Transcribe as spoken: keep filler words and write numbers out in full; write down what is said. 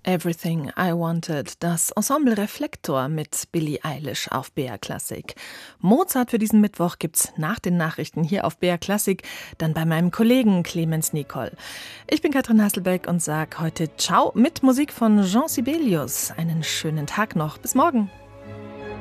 Everything I Wanted, das Ensemble Reflektor mit Billie Eilish auf B R Klassik. Mozart für diesen Mittwoch gibt's nach den Nachrichten hier auf B R Klassik, dann bei meinem Kollegen Clemens Nicol. Ich bin Katrin Hasselbeck und sag heute Ciao mit Musik von Jean Sibelius. Einen schönen Tag noch. Bis morgen.